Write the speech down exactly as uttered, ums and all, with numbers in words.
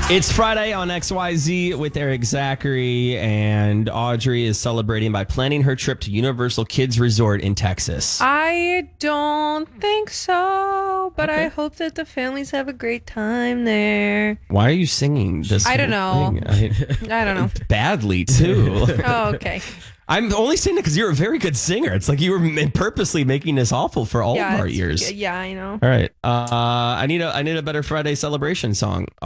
It's Friday on X Y Z with Eric Zachary, and Audrey is celebrating by planning her trip to Universal Kids Resort in Texas. I don't think so, but Okay. I hope that the families have a great time there. Why are you singing this? I don't whole know. thing? I, I don't know. badly, too. Oh, okay. I'm only saying it because you're a very good singer. It's like you were ma- purposely making this awful for all yeah, of our it's- ears. Yeah, I know. All right. Uh, I need a I need a better Friday celebration song.